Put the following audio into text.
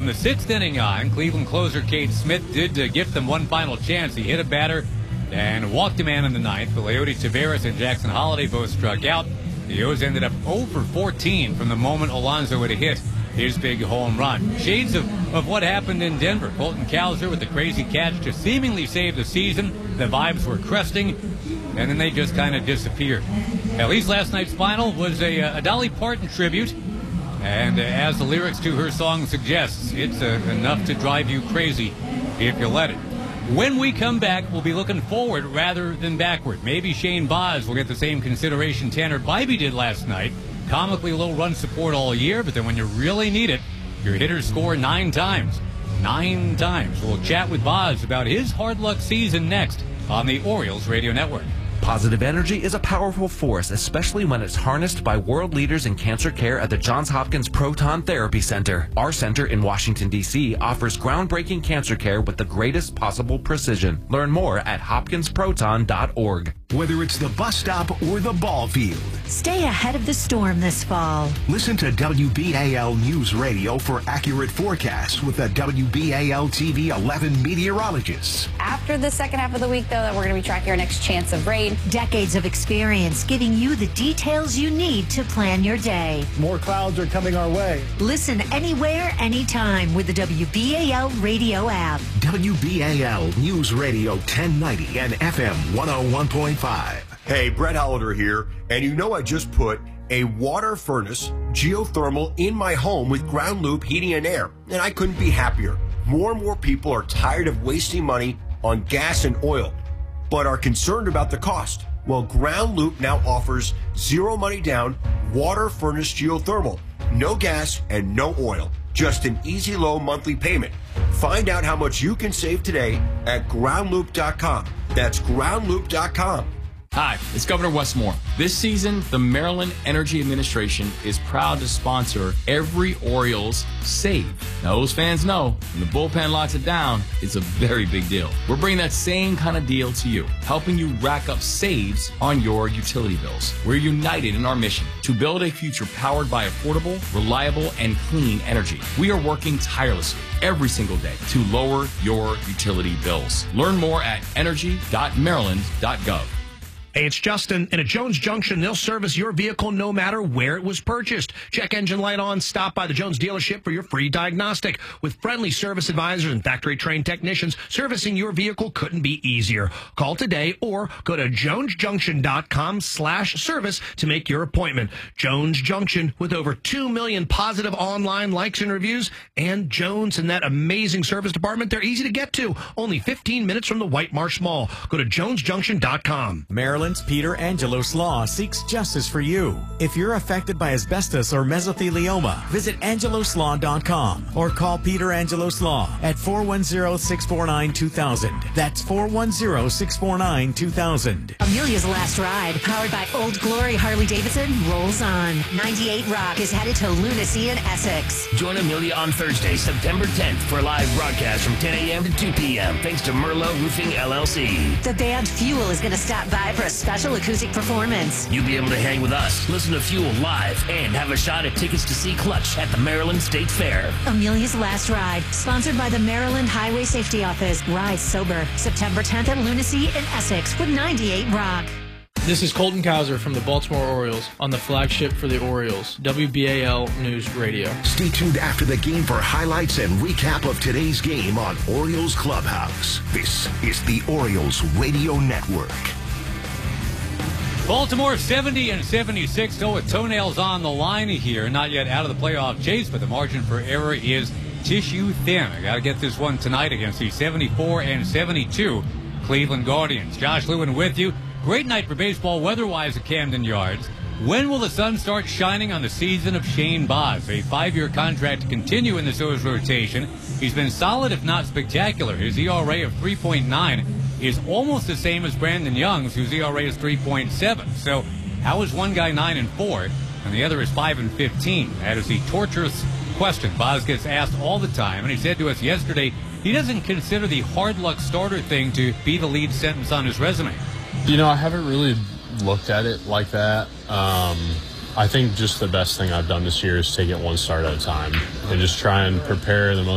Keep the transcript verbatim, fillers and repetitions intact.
the sixth inning on, Cleveland closer Cade Smith did uh, give them one final chance. He hit a batter and walked a man in the ninth. But Leody Taveras and Jackson Holliday both struck out. The O's ended up oh for fourteen from the moment Alonso would have hit his big home run. Shades of, of what happened in Denver. Colton Cowser with the crazy catch to seemingly save the season. The vibes were cresting, and then they just kind of disappeared. At least last night's final was a, a Dolly Parton tribute. And uh, as the lyrics to her song suggests, it's uh, enough to drive you crazy if you let it. When we come back, we'll be looking forward rather than backward. Maybe Shane Baz will get the same consideration Tanner Bybee did last night. Comically low run support all year, but then when you really need it, your hitters score nine times. Nine times. We'll chat with Baz about his hard luck season next on the Orioles Radio Network. Positive energy is a powerful force, especially when it's harnessed by world leaders in cancer care at the Johns Hopkins Proton Therapy Center. Our center in Washington, D C offers groundbreaking cancer care with the greatest possible precision. Learn more at hopkins proton dot org. Whether it's the bus stop or the ball field, stay ahead of the storm this fall. Listen to W B A L News Radio for accurate forecasts with the W B A L T V eleven meteorologists. After the second half of the week, though, that we're going to be tracking our next chance of rain. Decades of experience giving you the details you need to plan your day. More clouds are coming our way. Listen anywhere, anytime with the W B A L radio app. W B A L News Radio ten ninety and F M one oh one point five. Hey, Brett Hollander here, and you know I just put a water furnace geothermal in my home with Ground Loop Heating and Air, and I couldn't be happier. More and more people are tired of wasting money on gas and oil, but are concerned about the cost. Well, Ground Loop now offers zero money down water furnace geothermal, no gas and no oil, just an easy low monthly payment. Find out how much you can save today at ground loop dot com. That's ground loop dot com. Hi, it's Governor Wes Moore. This season, the Maryland Energy Administration is proud to sponsor every Orioles save. Now, those fans know when the bullpen locks it down, it's a very big deal. We're bringing that same kind of deal to you, helping you rack up saves on your utility bills. We're united in our mission to build a future powered by affordable, reliable, and clean energy. We are working tirelessly every single day to lower your utility bills. Learn more at energy dot maryland dot gov. Hey, it's Justin. And at Jones Junction, they'll service your vehicle no matter where it was purchased. Check engine light on. Stop by the Jones dealership for your free diagnostic. With friendly service advisors and factory-trained technicians, servicing your vehicle couldn't be easier. Call today or go to jones junction dot com slash service to make your appointment. Jones Junction, with over two million positive online likes and reviews. And Jones and that amazing service department, they're easy to get to. Only fifteen minutes from the White Marsh Mall. Go to jones junction dot com. Maryland's Peter Angelos Law seeks justice for you. If you're affected by asbestos or mesothelioma, visit angelos law dot com or call Peter Angelos Law at four one zero, six four nine, two thousand. That's four one zero, six four nine, two thousand. Amelia's Last Ride, powered by Old Glory Harley-Davidson, rolls on. ninety-eight Rock is headed to Lunacy in Essex. Join Amelia on Thursday, September tenth for a live broadcast from ten a.m. to two p.m. thanks to Merlot Roofing, L L C. The band Fuel is going to stop by for a special acoustic performance. You'll be able to hang with us, listen to Fuel live, and have a shot at tickets to see Clutch at the Maryland State Fair. Amelia's Last Ride, sponsored by the Maryland Highway Safety Office. Ride sober. September tenth at Lunacy in Essex with ninety-eight Rock. This is Colton Cowser from the Baltimore Orioles on the flagship for the Orioles, W B A L News Radio. Stay tuned after the game for highlights and recap of today's game on Orioles Clubhouse. This is the Orioles Radio Network. Baltimore seventy and seventy-six, so with toenails on the line here. Not yet out of the playoff chase, but the margin for error is tissue thin. I got to get this one tonight against the seventy-four and seventy-two Cleveland Guardians. Josh Lewin with you. Great night for baseball weather-wise at Camden Yards. When will the sun start shining on the season of Shane Baz? A five-year contract to continue in the O's rotation. He's been solid, if not spectacular. His E R A of three point nine is almost the same as Brandon Young's, whose E R A is three point seven. So how is one guy nine and four and the other is five and fifteen? That is the torturous question Baz gets asked all the time. And he said to us yesterday he doesn't consider the hard luck starter thing to be the lead sentence on his resume. You know, I haven't really looked at it like that. Um, I think just the best thing I've done this year is take it one start at a time and just try and prepare the most